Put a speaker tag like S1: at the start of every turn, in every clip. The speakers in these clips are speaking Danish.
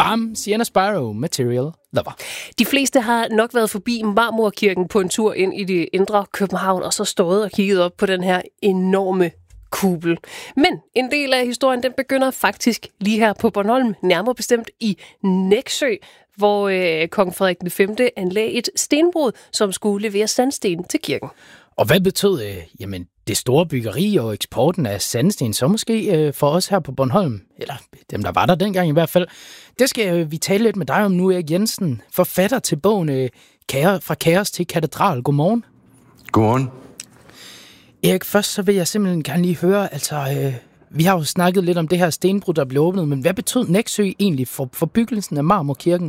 S1: Bam, Sienna Sparrow, Material Lover.
S2: De fleste har nok været forbi Marmorkirken på en tur ind i det indre København, og så stået og kigget op på den her enorme kuppel. Men en del af historien, den begynder faktisk lige her på Bornholm, nærmere bestemt i Nexø, hvor kong Frederik V anlagde et stenbrud, som skulle levere sandsten til kirken.
S1: Og hvad betød det store byggeri og eksporten af sandsten så måske for os her på Bornholm? Eller dem, der var der dengang i hvert fald. Det skal vi tale lidt med dig om nu, Erik Jensen, forfatter til bogen Fra kaos til katedral. Godmorgen.
S3: Godmorgen.
S1: Erik, først så vil jeg simpelthen gerne lige høre, vi har jo snakket lidt om det her stenbrud, der blev åbnet, men hvad betød Nexø egentlig for byggelsen af Marmorkirken?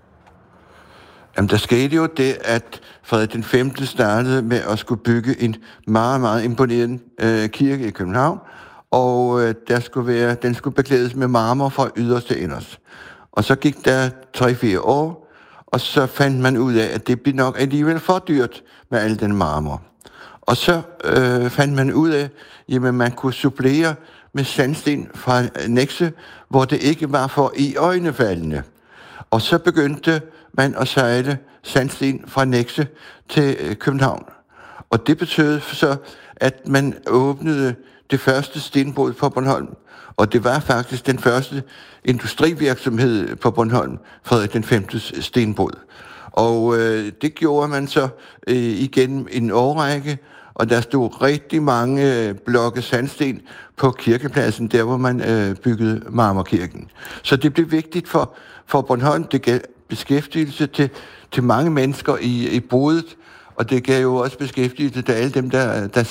S3: Jamen, der skete jo det, at Frederik den 5. startede med at skulle bygge en meget, meget imponerende kirke i København, og den skulle beklædes med marmor fra yderst til inderst. Og så gik der 3-4 år, og så fandt man ud af, at det blev nok alligevel for dyrt med al den marmor. Og så fandt man ud af, at man kunne supplere med sandsten fra Nexø, hvor det ikke var for iøjnefaldende. Og så begyndte man at sejle sandsten fra Nexø til København. Og det betød så, at man åbnede det første stenbrud på Bornholm. Og det var faktisk den første industrivirksomhed på Bornholm, Frederik den 5. stenbrud. Og det gjorde man så igennem en årrække, og der stod rigtig mange blokke sandsten på kirkepladsen, der hvor man byggede Marmorkirken. Så det blev vigtigt for Bornholm. Det gav beskæftigelse til mange mennesker i brudet, og det gav jo også beskæftigelse til alle dem, der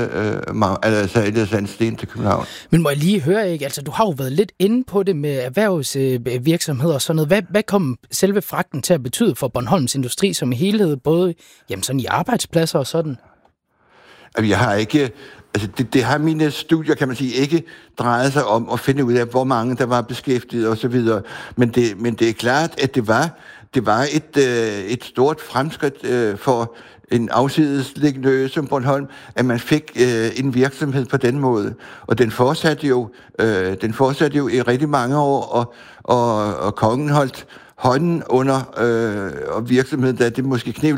S3: sejlede sandsten til København.
S1: Men må jeg lige høre, ikke? Altså, du har jo været lidt inde på det med erhvervsvirksomheder og sådan noget. Hvad kom selve fragten til at betyde for Bornholms industri som helhed, både sådan i arbejdspladser og sådan?
S3: Jeg har ikke... Altså, det har mine studier, kan man sige, ikke drejet sig om at finde ud af, hvor mange der var beskæftiget osv. Men det er klart, at det var et stort fremskridt for en afsidesliggende ø som Bornholm, at man fik en virksomhed på den måde. Og den fortsatte jo i rigtig mange år, og kongen holdt hånden under virksomheden, da det måske kneb